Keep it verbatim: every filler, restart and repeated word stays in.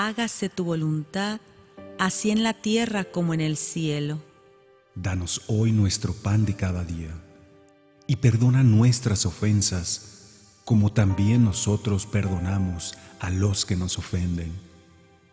hágase tu voluntad, así en la tierra como en el cielo. Danos hoy nuestro pan de cada día, y perdona nuestras ofensas, como también nosotros perdonamos a los que nos ofenden.